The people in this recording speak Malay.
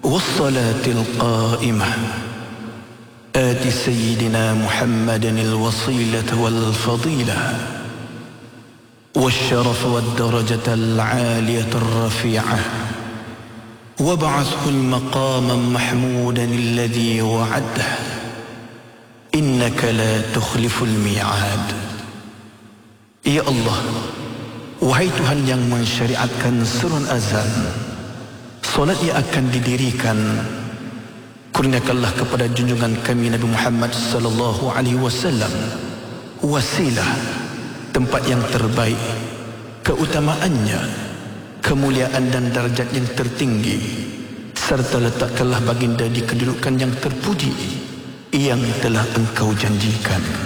والصلاة القائمة آت سيدنا محمدا الوصيلة والفضيلة والشرف والدرجة العالية الرفيعة وابعثه المقام محمودا الذي وعده إنك لا تخلف الميعاد. Ya Allah, wahai Tuhan yang mensyariatkan surun azan, solat yang akan didirikan, kurniakanlah kepada junjungan kami Nabi Muhammad sallallahu alaihi wasallam wasilah, tempat yang terbaik, keutamaannya, kemuliaan dan darjat yang tertinggi, serta letakkanlah baginda di kedudukan yang terpuji yang telah Engkau janjikan.